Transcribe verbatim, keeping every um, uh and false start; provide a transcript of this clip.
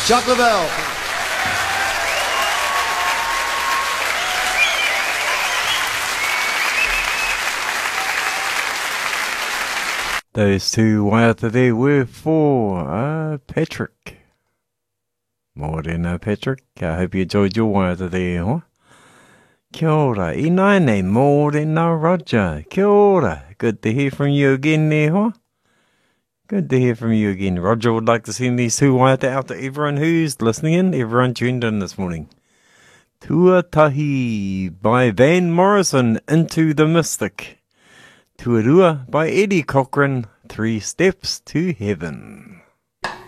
Chuck Lavelle. Those two waiata there were for uh, Patrick. Morena Patrick. I hope you enjoyed your waiata there, huh? Kia ora. I nai nei Morena Roger. Kia ora. Good to hear from you again there, huh? Good to hear from you again. Roger would like to send these two waiata out to everyone who's listening in, everyone tuned in this morning. Tuatahi by Van Morrison, Into the Mystic. Tuarua by Eddie Cochran, Three Steps to Heaven.